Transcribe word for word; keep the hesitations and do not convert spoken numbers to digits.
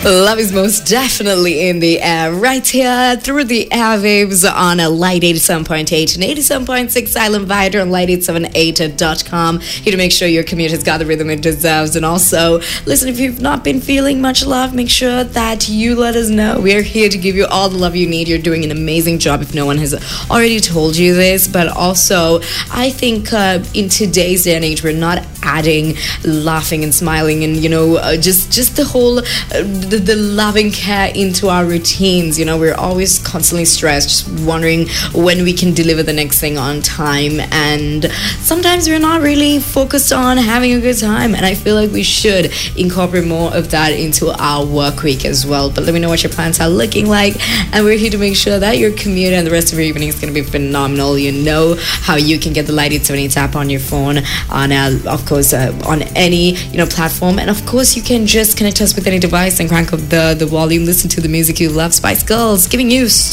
Love is most definitely in the air right here through the airwaves on a Light eighty-seven point eight and eighty-seven point six Island Vider on light eight seven eight dot com. Here to make sure your commute has got the rhythm it deserves. And also, listen, if you've not been feeling much love, make sure that you let us know. We're here to give you all the love you need. You're doing an amazing job if no one has already told you this. But also, I think uh, in today's day and age, we're not adding laughing and smiling and, you know, uh, just, just the whole... Uh, The, the loving care into our routines. You know, we're always constantly stressed, just wondering when we can deliver the next thing on time, and sometimes we're not really focused on having a good time, and I feel like we should incorporate more of that into our work week as well. But let me know what your plans are looking like, and we're here to make sure that your commute and the rest of your evening is going to be phenomenal. You know how you can get the Light eight seven eight app on your phone, on uh, of course uh, on any, you know, platform, and of course you can just connect us with any device and crank up the, the volume, listen to the music you love. Spice Girls giving you